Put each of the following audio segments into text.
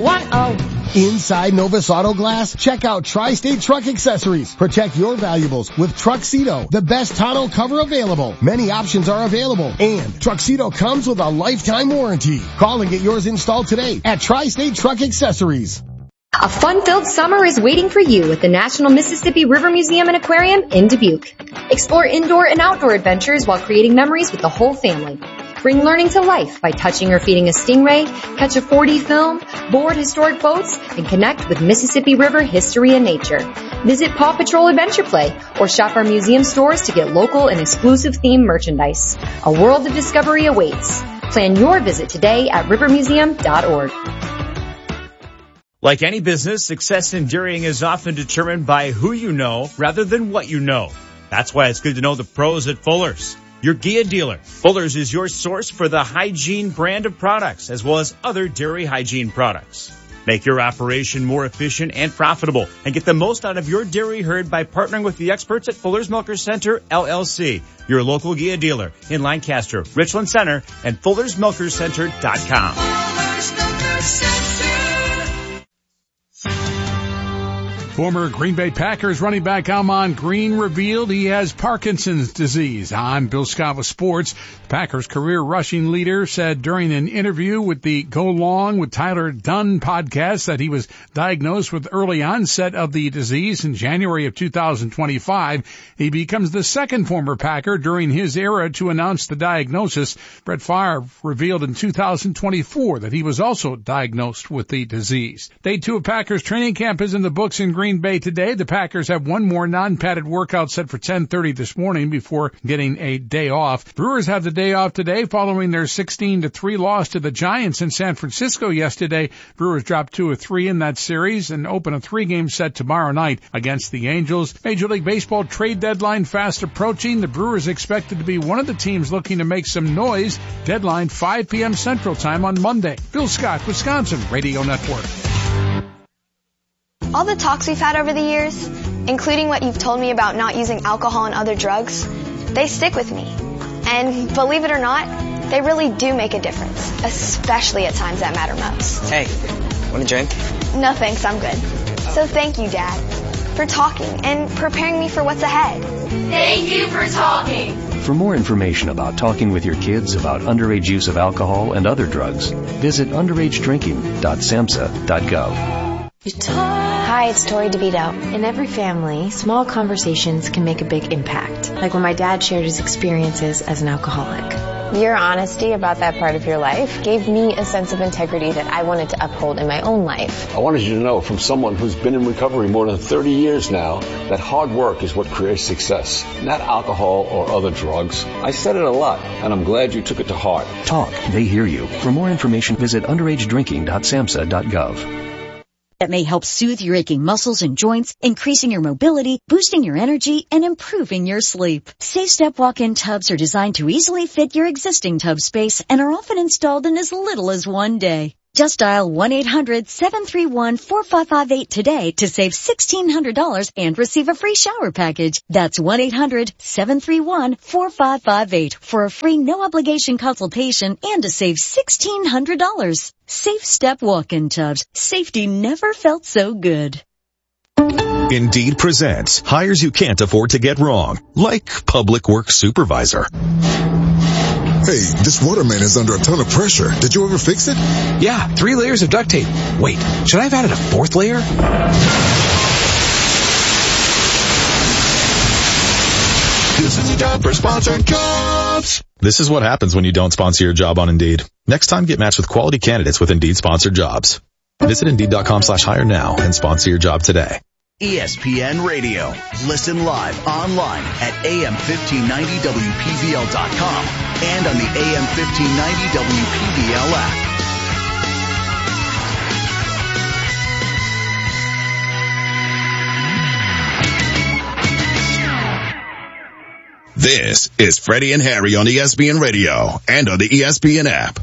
Inside Novus Auto Glass, check out Tri-State Truck Accessories. Protect your valuables with Truxedo, the best tonneau cover available. Many options are available, and Truxedo comes with a lifetime warranty. Call and get yours installed today at Tri-State Truck Accessories. A fun-filled summer is waiting for you at the National Mississippi River Museum and Aquarium in Dubuque. Explore indoor and outdoor adventures while creating memories with the whole family. Bring learning to life by touching or feeding a stingray, catch a 4D film, board historic boats, and connect with Mississippi River history and nature. Visit Paw Patrol Adventure Play or shop our museum stores to get local and exclusive themed merchandise. A world of discovery awaits. Plan your visit today at rivermuseum.org. Like any business, success in dairying is often determined by who you know rather than what you know. That's why it's good to know the pros at Fuller's, your Gia dealer. Fuller's is your source for the hygiene brand of products, as well as other dairy hygiene products. Make your operation more efficient and profitable, and get the most out of your dairy herd by partnering with the experts at Fuller's Milkers Center, LLC, your local Gia dealer in Lancaster, Richland Center, and Fuller'sMilkersCenter.com. Fuller's Milkers Center. Former Green Bay Packers running back Ahman Green revealed he has Parkinson's disease. I'm Bill Scott with sports. Packers career rushing leader said during an interview with the Go Long with Tyler Dunn podcast that he was diagnosed with early onset of the disease in January of 2025. He becomes the second former Packer during his era to announce the diagnosis. Brett Favre revealed in 2024 that he was also diagnosed with the disease. Day 2 of Packers training camp is in the books in Green Bay today. The Packers have one more non-padded workout set for 10:30 this morning before getting a day off. Brewers have the day off today following their 16-3 loss to the Giants in San Francisco yesterday. Brewers dropped 2 of 3 in that series and open a 3-game set tomorrow night against the Angels. Major League Baseball trade deadline fast approaching. The Brewers expected to be one of the teams looking to make some noise. Deadline 5 p.m. Central Time on Monday. Bill Scott, Wisconsin Radio Network. All the talks we've had over the years, including what you've told me about not using alcohol and other drugs, they stick with me. And believe it or not, they really do make a difference, especially at times that matter most. Hey, want a drink? No thanks, I'm good. So thank you, Dad, for talking and preparing me for what's ahead. Thank you for talking. For more information about talking with your kids about underage use of alcohol and other drugs, visit underagedrinking.samhsa.gov. Hi, it's Tori DeVito. In every family, small conversations can make a big impact. Like when my dad shared his experiences as an alcoholic. Your honesty about that part of your life gave me a sense of integrity that I wanted to uphold in my own life. I wanted you to know from someone who's been in recovery more than 30 years now that hard work is what creates success, not alcohol or other drugs. I said it a lot, and I'm glad you took it to heart. Talk. They hear you. For more information, visit underagedrinking.samhsa.gov. That may help soothe your aching muscles and joints, increasing your mobility, boosting your energy, and improving your sleep. Safe Step walk-in tubs are designed to easily fit your existing tub space and are often installed in as little as 1 day. Just dial 1-800-731-4558 today to save $1,600 and receive a free shower package. That's 1-800-731-4558 for a free no-obligation consultation and to save $1,600. Safe Step walk-in tubs. Safety never felt so good. Indeed presents hires you can't afford to get wrong, like public works supervisor. Hey, this waterman is under a ton of pressure. Did you ever fix it? Yeah, 3 layers of duct tape. Wait, should I have added a 4th layer? This is a job for Sponsored Jobs. This is what happens when you don't sponsor your job on Indeed. Next time, get matched with quality candidates with Indeed Sponsored Jobs. Visit Indeed.com/hire now and sponsor your job today. ESPN Radio. Listen live online at AM1590WPVL.com and on the AM1590 WPVL app. This is Freddie and Harry on ESPN Radio and on the ESPN app.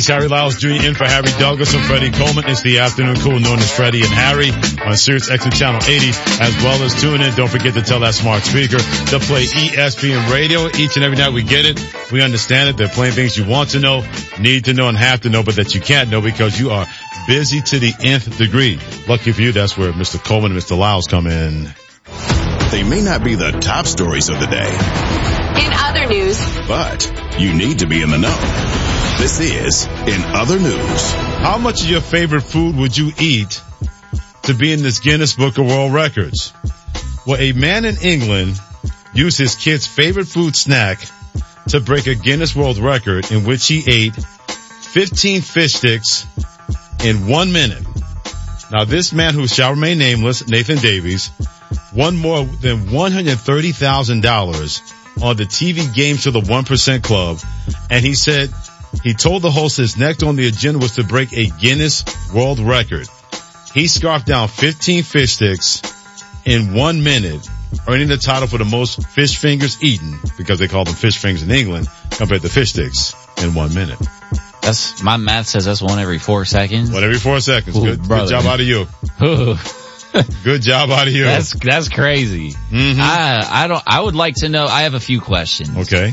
Thanks, Harry Lyles Jr. in for Harry Douglas and Freddie Coleman. It's the afternoon cool known as Freddie and Harry on Sirius XM Channel 80, as well as tune in. Don't forget to tell that smart speaker to play ESPN Radio. Each and every night we get it. We understand it. They're playing things you want to know, need to know, and have to know, but that you can't know because you are busy to the nth degree. Lucky for you, that's where Mr. Coleman and Mr. Lyles come in. They may not be the top stories of the day. In other news, but you need to be in the know. This is In Other News. How much of your favorite food would you eat to be in this Guinness Book of World Records? Well, a man in England used his kid's favorite food snack to break a Guinness World Record in which he ate 15 fish sticks in 1 minute. Now, this man, who shall remain nameless, Nathan Davies, won more than $130,000 on the TV game show The 1% Club, and he said he told the host his next on the agenda was to break a Guinness World Record. He scarfed down 15 fish sticks in 1 minute, earning the title for the most fish fingers eaten, because they call them fish fingers in England, compared to fish sticks in 1 minute. That's, my math says that's one every 4 seconds. One every 4 seconds. Ooh, good job out of you. Good job out of you. That's crazy. Mm-hmm. I would like to know, I have a few questions. Okay.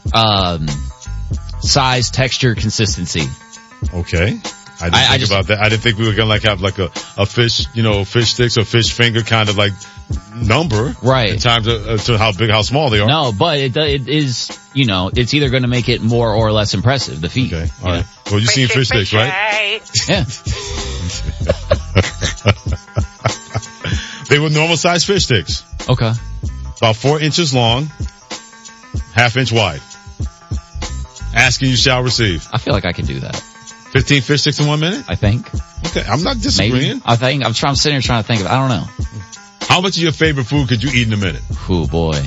Size, texture, consistency. Okay. I didn't think about that. I didn't think we were gonna have a fish, fish sticks or fish finger kind of number. Right. In terms of to how big, how small they are. No, but it is, it's either gonna make it more or less impressive, the feat. Okay. All right. Well, you've seen fish sticks, right? Yeah. They were normal size fish sticks. Okay. About 4 inches long, 1/2 inch wide. Asking you shall receive. I feel like I can do that. 15 fish sticks in 1 minute? I think. Okay, I'm not disagreeing. Maybe. I'm sitting here trying to think of, I don't know. How much of your favorite food could you eat in a minute? Oh boy.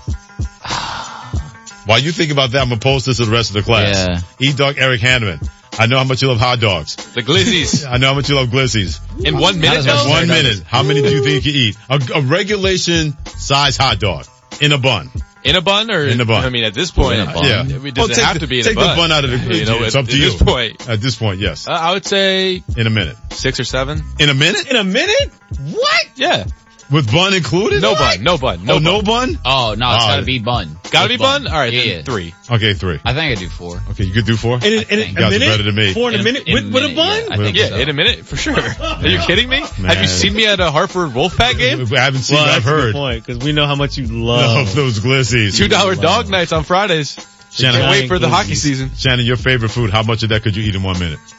While you think about that, I'm going to post this to the rest of the class. Yeah. E-Dog Eric Hanneman. I know how much you love hot dogs. The glizzies. I know how much you love glizzies. In 1 minute though? 1 minute. How many do you think you eat? A regulation size hot dog in a bun. In a bun or? In a bun. I mean, at this point, yeah. Does it have to be in a bun? Take the bun out of the, it's up to you. At this point, yes. I would say. In a minute. 6 or 7. In a minute? In a minute? What? Yeah. With bun included? No bun. No bun. No bun? Oh, no, it's gotta be bun. Gotta be bun? Alright, then 3. Okay, 3. I think I do 4. Okay, you could do 4? In a minute? Better than me. 4 in a minute? With a bun? Yeah, I think so. In a minute, for sure. Are you kidding me? Man. Have you seen me at a Hartford Wolfpack game? I haven't seen I've heard. Because we know how much you love those glizzies. $2 dog nights on Fridays. Shannon, can't wait for the hockey season. Shannon, your favorite food, how much of that could you eat in 1 minute?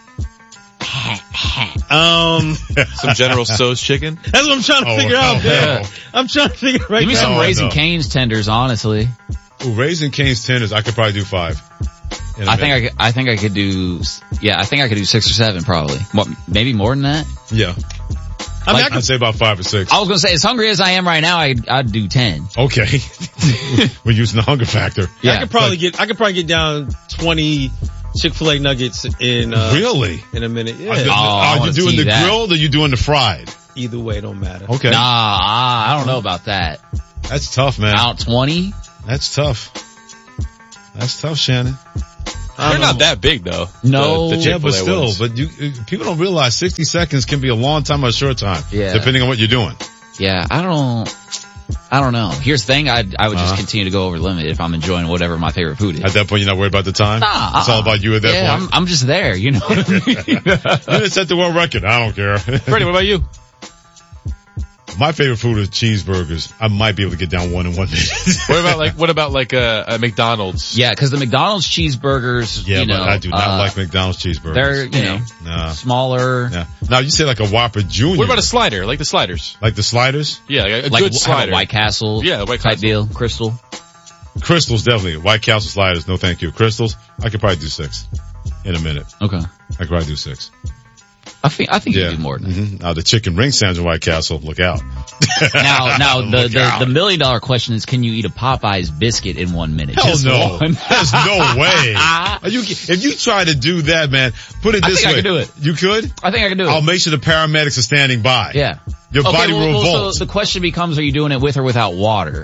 Some General Tso's chicken. That's what I'm trying to figure out, man. I'm trying to figure right now. Give me some Raising Cane's tenders, honestly. Ooh, Raising Cane's tenders, I could probably do 5. I think I could do 6 or 7 probably. Maybe more than that? Yeah. I'd say about 5 or 6. I was gonna say, as hungry as I am right now, I'd do 10. Okay. We're using the hunger factor. Yeah. I could probably get down 20 Chick-fil-A nuggets in a minute. Yeah. Are you doing the grilled or you doing the fried? Either way, it don't matter. Okay. Nah, I don't know about that. That's tough, man. Out 20? That's tough. That's tough, Shannon. They're not that big though. No. Yeah, but still, people don't realize 60 seconds can be a long time or a short time. Yeah. Depending on what you're doing. Yeah, I don't know. Here's the thing, I would just continue to go over the limit if I'm enjoying whatever my favorite food is. At that point, you're not worried about the time? Nah. It's all about you at that point? I'm just there, you know what I mean? You're gonna set the world record. I don't care. Freddie, what about you? My favorite food is cheeseburgers. I might be able to get down 1 in 1 minute. What about a McDonald's? Yeah, cause the McDonald's cheeseburgers, but I do not like McDonald's cheeseburgers. They're, smaller. Yeah. Now you say like a Whopper Jr. What about a slider? Like the sliders? Like the sliders? Yeah, a good slider. White Castle. Yeah, White type Castle. deal. Crystals definitely. White Castle sliders, no thank you. Crystals, I could probably do 6 in a minute. Okay. I could probably do 6. I think you can do more than that. Mm-hmm. Now the chicken ring sandwich in White Castle, look out. Now the $1 million question is, can you eat a Popeye's biscuit in 1 minute? Hell Just no. one. There's no way. If you try to do that, man, put it this way. I think I can do it. You could? I think I can do it. I'll make sure the paramedics are standing by. Yeah. Your body will revolt. So the question becomes, are you doing it with or without water?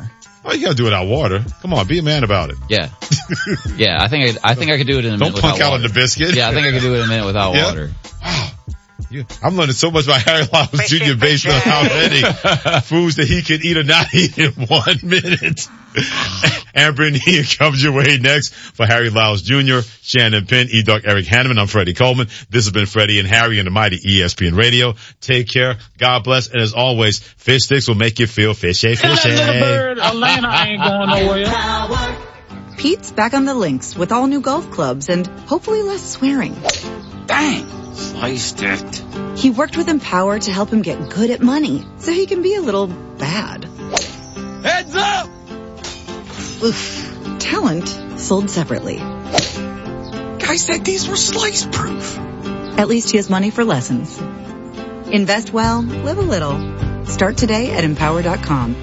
Oh, you gotta do it without water. Come on, be a man about it. Yeah. Yeah, I think I could do it in a minute without water. Don't punk out on the biscuit. Yeah, I think I could do it in a minute without water. Wow. I'm learning so much about Harry Lyles Jr. based on how many foods that he can eat or not eat in 1 minute. Amber and Ian comes your way next for Harry Lyles Jr., Shannon Penn, E-Dog, Eric Hanneman. I'm Freddie Coleman. This has been Freddie and Harry and the mighty ESPN Radio. Take care. God bless. And as always, fish sticks will make you feel fishy, fishy. Atlanta ain't going nowhere. Pete's back on the links with all new golf clubs and hopefully less swearing. Dang. Sliced it. He worked with Empower to help him get good at money, so he can be a little bad. Heads up! Oof. Talent sold separately. Guy said these were slice proof. At least he has money for lessons. Invest well, live a little. Start today at Empower.com.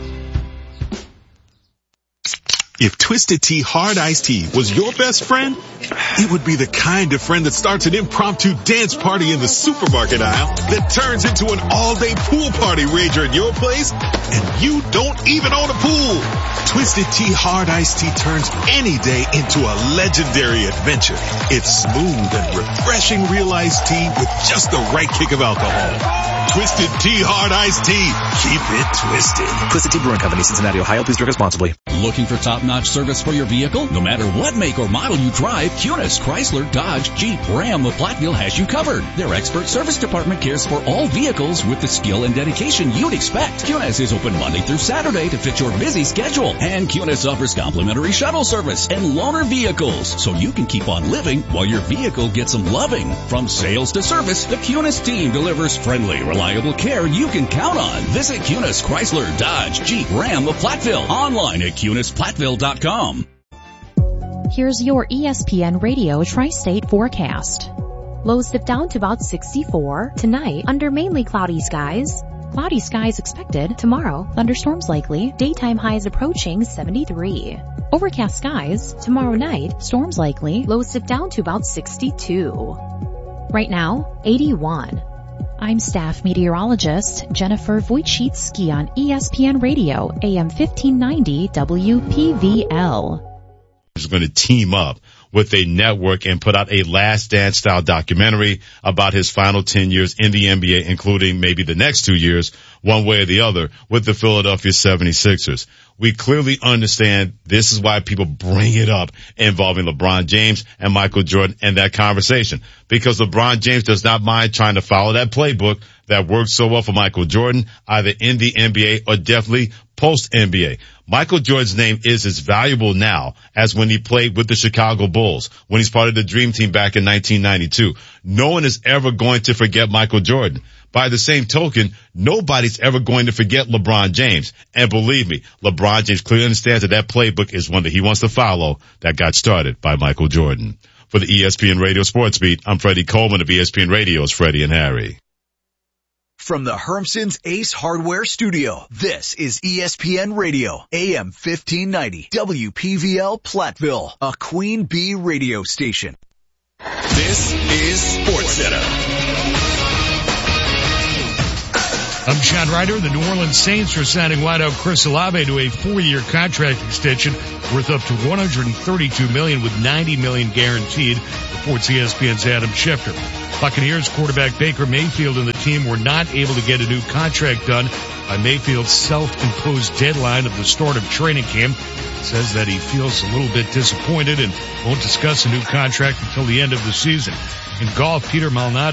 If Twisted Tea Hard Iced Tea was your best friend, it would be the kind of friend that starts an impromptu dance party in the supermarket aisle that turns into an all-day pool party rager at your place, and you don't even own a pool. Twisted Tea Hard Iced Tea turns any day into a legendary adventure. It's smooth and refreshing real iced tea with just the right kick of alcohol. Twisted Tea Hard Iced Tea. Keep it twisted. Twisted Tea Brewing Company, Cincinnati, Ohio. Please drink responsibly. Looking for top-notch service for your vehicle? No matter what make or model you drive, Cunis, Chrysler, Dodge, Jeep, Ram of Platteville has you covered. Their expert service department cares for all vehicles with the skill and dedication you'd expect. Cunis is open Monday through Saturday to fit your busy schedule. And Cunis offers complimentary shuttle service and loaner vehicles, so you can keep on living while your vehicle gets some loving. From sales to service, the Cunis team delivers friendly, reliable care you can count on. Visit Cunis, Chrysler, Dodge, Jeep, Ram of Platteville. Online at CunisPlatteville.com. Here's your ESPN Radio Tri-State forecast. Lows dip down to about 64 tonight under mainly cloudy skies. Cloudy skies expected tomorrow. Thunderstorms likely. Daytime highs approaching 73. Overcast skies tomorrow night. Storms likely. Lows dip down to about 62. Right now, 81. I'm staff meteorologist Jennifer Wojcicki on ESPN Radio, AM 1590 WPVL. Is going to team up with a network and put out a Last Dance style documentary about his final 10 years in the NBA, including maybe the next 2 years, one way or the other, with the Philadelphia 76ers. We clearly understand this is why people bring it up involving LeBron James and Michael Jordan and that conversation, because LeBron James does not mind trying to follow that playbook that worked so well for Michael Jordan, either in the NBA or definitely post-NBA. Michael Jordan's name is as valuable now as when he played with the Chicago Bulls, when he's part of the Dream Team back in 1992. No one is ever going to forget Michael Jordan. By the same token, nobody's ever going to forget LeBron James. And believe me, LeBron James clearly understands that playbook is one that he wants to follow that got started by Michael Jordan. For the ESPN Radio Sports Beat, I'm Freddie Coleman of ESPN Radio's Freddie and Harry. From the Hermson's Ace Hardware Studio, this is ESPN Radio, AM 1590, WPVL Platteville, a Queen Bee radio station. This is SportsCenter. I'm Sean Ryder. The New Orleans Saints are signing wideout Chris Olave to a 4-year contract extension worth up to $132 million with $90 million guaranteed, reports ESPN's Adam Schefter. Buccaneers quarterback Baker Mayfield and the team were not able to get a new contract done by Mayfield's self-imposed deadline of the start of training camp. He says that he feels a little bit disappointed and won't discuss a new contract until the end of the season. In golf, Peter Malnati